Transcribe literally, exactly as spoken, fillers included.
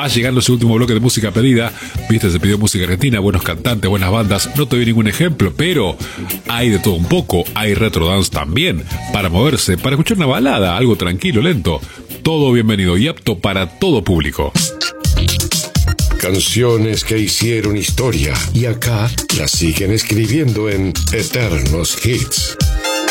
Va llegando ese último bloque de música pedida. Viste, se pidió música argentina, buenos cantantes, buenas bandas. No te doy ningún ejemplo, pero hay de todo un poco. Hay retro dance también, para moverse, para escuchar una balada, algo tranquilo, lento. Todo bienvenido y apto para todo público. Canciones que hicieron historia y acá las siguen escribiendo en Eternos Hits.